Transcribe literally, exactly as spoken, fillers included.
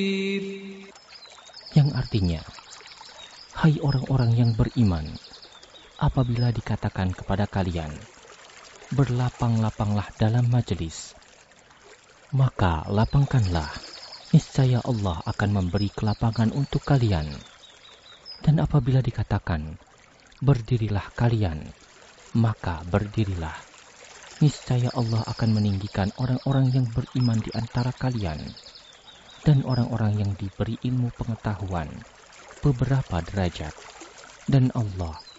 Yang artinya, hai orang-orang yang beriman, apabila dikatakan kepada kalian, berlapang-lapanglah dalam majelis, maka lapangkanlah, niscaya Allah akan memberi kelapangan untuk kalian. Dan apabila dikatakan, berdirilah kalian, maka berdirilah, niscaya Allah akan meninggikan orang-orang yang beriman di antara kalian dan orang-orang yang diberi ilmu pengetahuan beberapa derajat, dan Allah